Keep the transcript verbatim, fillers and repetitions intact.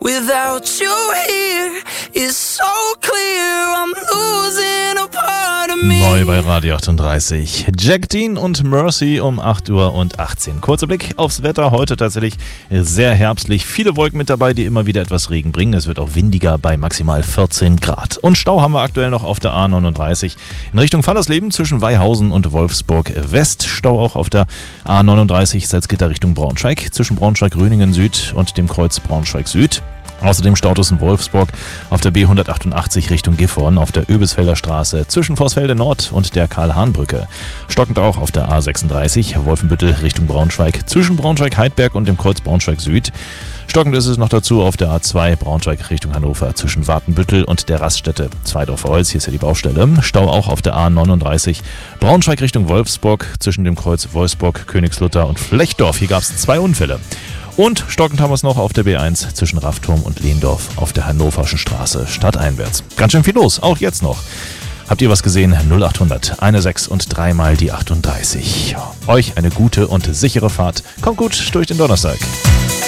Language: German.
Without you here, it's so clear I'm losing a part of me. Neu bei Radio achtunddreißig. Jack Dean und Mercy um acht Uhr und achtzehn. Kurzer Blick aufs Wetter. Heute tatsächlich sehr herbstlich. Viele Wolken mit dabei, die immer wieder etwas Regen bringen. Es wird auch windiger bei maximal vierzehn Grad. Und Stau haben wir aktuell noch auf der A neununddreißig in Richtung Fallersleben zwischen Weihausen und Wolfsburg West. Stau auch auf der A neununddreißig Salzgitter Richtung Braunschweig zwischen Braunschweig-Röningen Süd und dem Kreuz Braunschweig Süd. Außerdem Status in Wolfsburg auf der B hundertachtundachtzig Richtung Gifhorn, auf der Öbisfelder Straße zwischen Vorsfelde Nord und der Karl-Hahn-Brücke. Stockend auch auf der A sechsunddreißig Wolfenbüttel Richtung Braunschweig zwischen Braunschweig-Heidberg und dem Kreuz Braunschweig Süd. Stockend ist es noch dazu auf der A zwei Braunschweig Richtung Hannover zwischen Wartenbüttel und der Raststätte Zweidorf-Holz. Hier ist ja die Baustelle. Stau auch auf der A neununddreißig Braunschweig Richtung Wolfsburg zwischen dem Kreuz Wolfsburg, Königslutter und Flechdorf. Hier gab es zwei Unfälle. Und stockend haben wir es noch auf der B eins zwischen Raffturm und Lehndorf auf der Hannoverschen Straße stadteinwärts. Ganz schön viel los, auch jetzt noch. Habt ihr was gesehen? null achthundert, sechzehn und dreimal die achtunddreißig. Euch eine gute und sichere Fahrt. Kommt gut durch den Donnerstag.